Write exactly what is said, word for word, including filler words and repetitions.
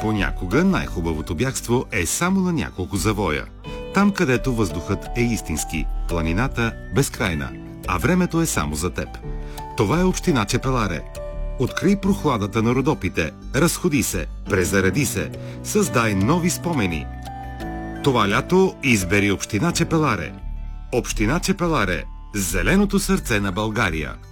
Понякога най-хубавото бягство е само на няколко завоя. Там, където въздухът е истински, планината безкрайна, а времето е само за теб. Това е община Чепеларе. Открий прохладата на Родопите, разходи се, презареди се, създай нови спомени. Това лято избери община Чепеларе. Община Чепеларе – зеленото сърце на България.